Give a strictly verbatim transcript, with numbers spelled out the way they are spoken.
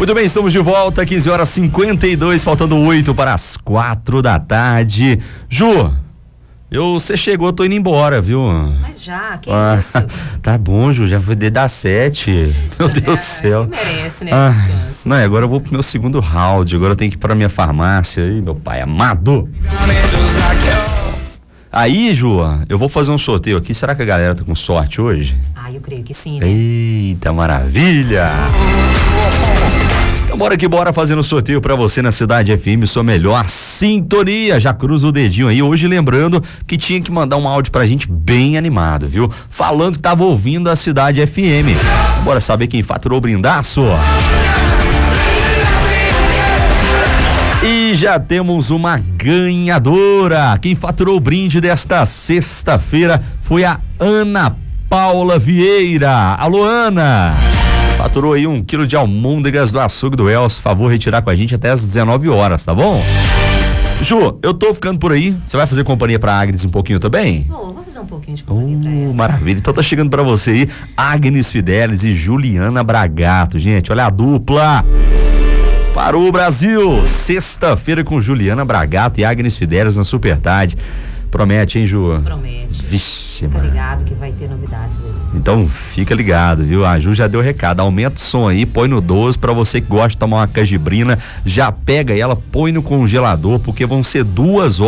Muito bem, estamos de volta, quinze horas e cinquenta e dois, faltando oito para as quatro da tarde. Ju, eu, você chegou, eu tô indo embora, viu? Mas já, que ah, isso? Tá bom, Ju, já foi desde as sete. Meu Deus é, do céu. Merece, né? Ah, Descanso. não, agora eu vou pro meu segundo round, agora eu tenho que ir pra minha farmácia aí, meu pai amado. Aí, Ju, eu vou fazer um sorteio aqui, será que a galera tá com sorte hoje? Ah, eu creio que sim, né? Eita, maravilha! Então bora que bora fazendo sorteio pra você na Cidade F M, sua melhor sintonia. Já cruza o dedinho aí. Hoje lembrando que tinha que mandar um áudio pra gente bem animado, viu? Falando que tava ouvindo a Cidade F M. Bora saber quem faturou o brindaço. E já temos uma ganhadora. Quem faturou o brinde desta sexta-feira foi a Ana Paula Vieira. Alô, Ana! Faturou aí um quilo de almôndegas do açougue do Elcio. Favor retirar com a gente até às dezenove horas, tá bom? Ju, eu tô ficando por aí. Você vai fazer companhia pra Agnes um pouquinho também? Vou, vou fazer um pouquinho de companhia pra ela. Oh, maravilha. Então tá chegando pra você aí Agnes Fidelis e Juliana Bragato. Gente, olha a dupla. Parou o Brasil. Sexta-feira com Juliana Bragato e Agnes Fidelis na Super Tarde. Promete, hein, Ju? Promete. Vixe, Fica mano. ligado que vai ter novidades aí. Então fica ligado, viu? A Ju já deu recado, aumenta o som aí, põe no doze pra você que gosta de tomar uma cajibrina, já pega ela, põe no congelador, porque vão ser duas horas